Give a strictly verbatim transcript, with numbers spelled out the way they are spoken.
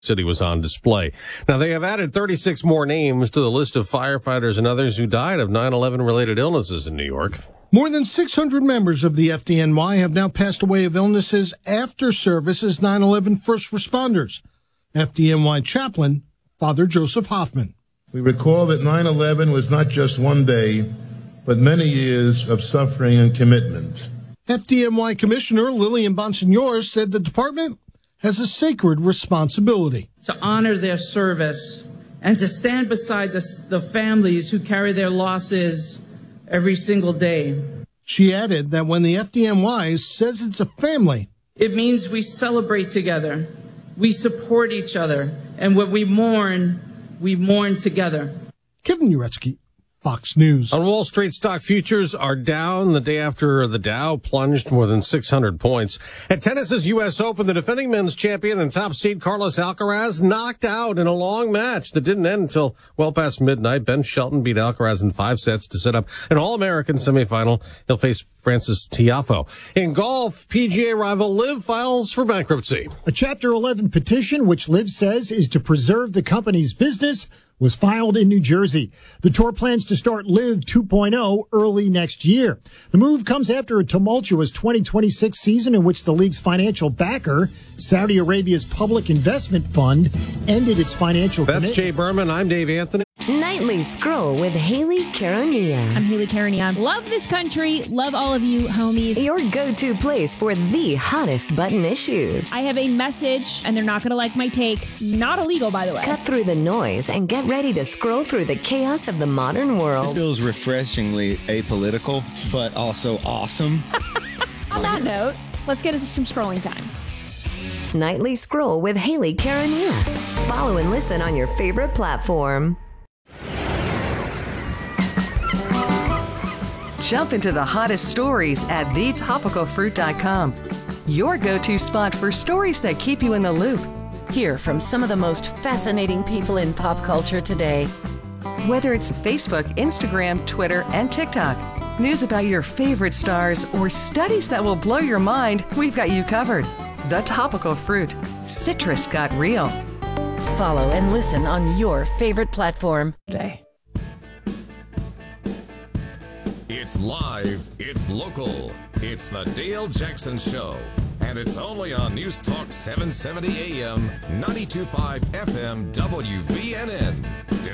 City was on display. Now, they have added thirty-six more names to the list of firefighters and others who died of nine eleven related illnesses in New York. More than six hundred members of the F D N Y have now passed away of illnesses after service as nine eleven first responders. F D N Y chaplain, Father Joseph Hoffman. We recall that nine eleven was not just one day, but many years of suffering and commitment. F D N Y Commissioner Lillian Bonsignor said the department has a sacred responsibility to honor their service and to stand beside the, the families who carry their losses every single day. She added that when the F D N Y says it's a family, it means we celebrate together, we support each other, and when we mourn, we mourn together. Kevin Uretsky, Fox News. On Wall Street, stock futures are down the day after the Dow plunged more than six hundred points. At tennis's U S Open, the defending men's champion and top seed Carlos Alcaraz knocked out in a long match that didn't end until well past midnight. Ben Shelton beat Alcaraz in five sets to set up an All-American semifinal. He'll face Francis Tiafoe. In golf, P G A rival LIV files for bankruptcy. A Chapter eleven petition, which LIV says is to preserve the company's business, was filed in New Jersey. The tour plans to start LIV two point oh early next year. The move comes after a tumultuous twenty twenty-six season in which the league's financial backer, Saudi Arabia's Public Investment Fund, ended its financial That's commitment. Jay Berman. I'm Dave Anthony. Nightly Scroll with Haley Caronia. I'm Haley Caronia. Love this country. Love all of you, homies. Your go-to place for the hottest button issues. I have a message, and they're not going to like my take. Not illegal, by the way. Cut through the noise and get ready to scroll through the chaos of the modern world. This feels refreshingly apolitical, but also awesome. On that note, let's get into some scrolling time. Nightly Scroll with Haley Caronia. Follow and listen on your favorite platform. Jump into the hottest stories at the topical fruit dot com. Your go-to spot for stories that keep you in the loop. Hear from some of the most fascinating people in pop culture today. Whether it's Facebook, Instagram, Twitter, and TikTok, news about your favorite stars, or studies that will blow your mind, we've got you covered. The Topical Fruit. Citrus got real. Follow and listen on your favorite platform today. It's live, it's local, it's the Dale Jackson Show, and it's only on News Talk seven seventy A M, ninety-two point five F M, W V N N.